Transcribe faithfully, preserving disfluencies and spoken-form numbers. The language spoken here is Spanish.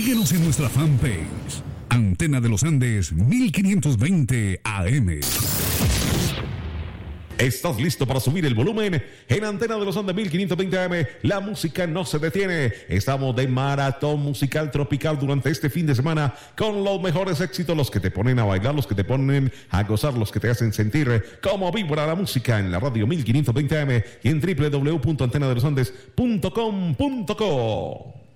Síguenos en nuestra fanpage, Antena de los Andes mil quinientos veinte A M. ¿Estás listo para subir el volumen? En Antena de los Andes mil quinientos veinte A M, la música no se detiene. Estamos de maratón musical tropical durante este fin de semana con los mejores éxitos, los que te ponen a bailar, los que te ponen a gozar, los que te hacen sentir cómo vibra la música en la radio mil quinientos veinte A M y en doble u doble u doble u punto antena de los andes punto com punto co.